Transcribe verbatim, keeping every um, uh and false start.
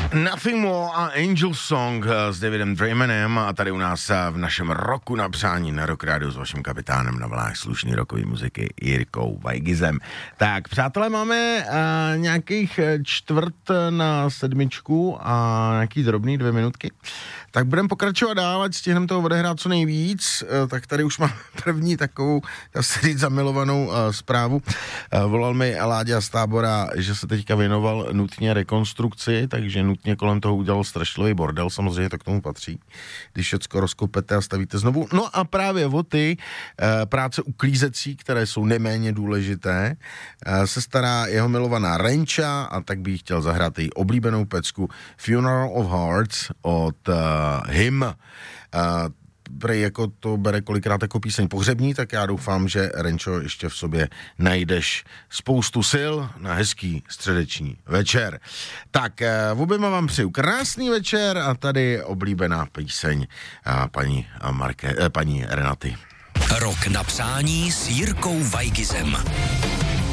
Nothing More a Angel Song s Davidem Draymanem a tady u nás v našem roku na přání na Rock Radio s vaším kapitánem na vlnách slušný rokový muziky Jirkou Vajgizem. Tak, přátelé, máme uh, nějakých čtvrt na sedmičku a nějaký drobný dvě minutky. Tak budeme pokračovat dál, ať stihneme toho odehrát co nejvíc. Uh, tak tady už mám první takovou, já se říct, zamilovanou uh, zprávu. Uh, volal mi Láďa z Tábora, že se teďka věnoval nutně rekonstrukci, takže nutně kolem toho udělal strašlivý bordel, samozřejmě to k tomu patří, když všecko rozkopete a stavíte znovu. No a právě o ty e, práce uklízecí, které jsou neméně důležité, e, se stará jeho milovaná Renča a tak bych chtěl zahrát její oblíbenou pecku Funeral of Hearts od uh, Him. Uh, prej jako to bere kolikrát jako píseň pohřební, tak já doufám, že Renčo ještě v sobě najdeš spoustu sil na hezký středeční večer. Tak v oběma vám přeju krásný večer a tady oblíbená píseň paní, Marke, paní Renaty. Rok na přání s Jirkou Vajgizem.